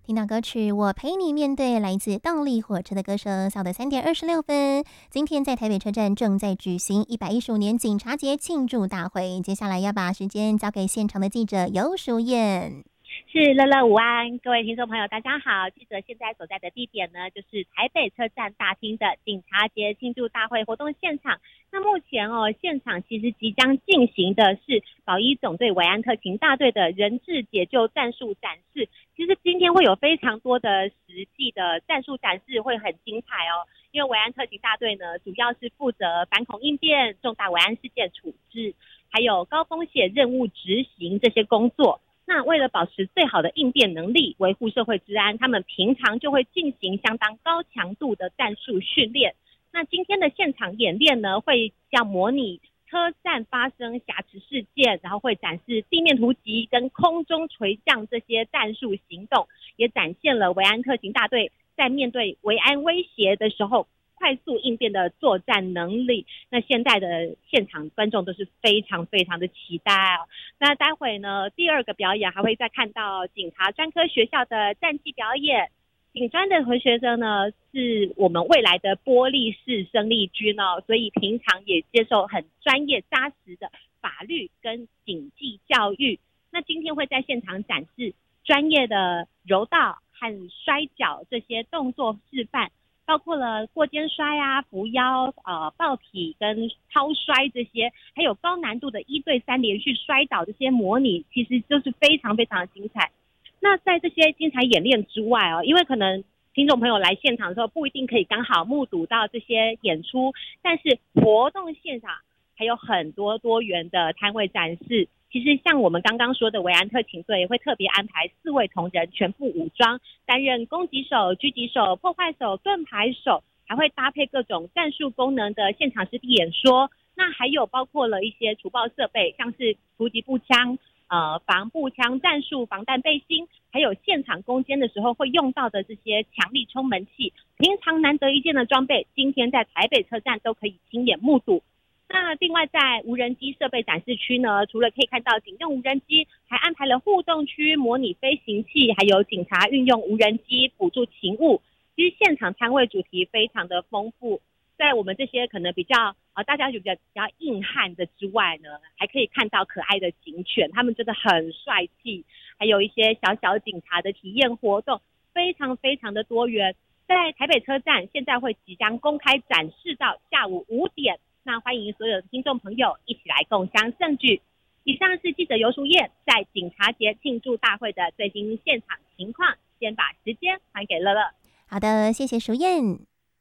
听到歌曲《我陪你面对》，来自动力火车的歌声。下午的3:26，今天在台北车站正在举行115年警察节庆祝大会。接下来要把时间交给现场的记者游淑燕。 是乐乐午安，各位听众朋友大家好。记者现在所在的地点呢，就是台北车站大厅的警察节庆祝大会活动现场。那目前现场其实即将进行的是保一总队维安特勤大队的人质解救战术展示。其实今天会有非常多的实际的战术展示，会很精彩哦。因为维安特勤大队呢，主要是负责反恐应变、重大维安事件处置，还有高风险任务执行这些工作。那为了保持最好的应变能力，维护社会治安，他们平常就会进行相当高强度的战术训练。那今天的现场演练呢，会像模拟车站发生挟持事件，然后会展示地面突击跟空中垂降这些战术行动，也展现了维安特勤大队在面对维安威胁的时候快速应变的作战能力。那现在的现场观众都是非常非常的期待哦。那待会呢，第二个表演还会再看到警察专科学校的战绩表演。警专的和学生呢，是我们未来的玻璃式生力军哦，所以平常也接受很专业扎实的法律跟警纪教育。那今天会在现场展示专业的柔道和摔跤这些动作示范，包括了过肩摔啊、扶腰、抱体跟抛摔这些，还有高难度的1对3连续摔倒这些模拟，其实就是非常非常的精彩。那在这些精彩演练之外因为可能听众朋友来现场的时候不一定可以刚好目睹到这些演出，但是活动现场还有很多多元的摊位展示。其实像我们刚刚说的维安特勤队也会特别安排4位同仁全副武装，担任攻击手、狙击手、破坏手、盾牌手，还会搭配各种战术功能的现场实地演说。那还有包括了一些除暴设备，像是突击步枪、防步枪战术、防弹背心，还有现场攻坚的时候会用到的这些强力冲门器，平常难得一见的装备，今天在台北车站都可以亲眼目睹。那另外在无人机设备展示区呢，除了可以看到警用无人机，还安排了互动区模拟飞行器，还有警察运用无人机辅助勤务。其实现场摊位主题非常的丰富，在我们这些可能比较大家觉得比较硬汉的之外呢，还可以看到可爱的警犬，他们真的很帅气，还有一些小小警察的体验活动，非常非常的多元。在台北车站现在会即将公开展示到下午5点，那欢迎所有的听众朋友一起来共襄盛举。以上是记者游淑燕在警察节庆祝大会的最新现场情况，先把时间还给乐乐。 好的，谢谢淑燕。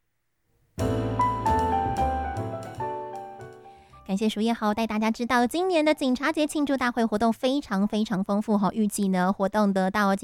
感谢淑燕好带大家知道，今年的警察节庆祝大会活动非常非常丰富预计呢活动得到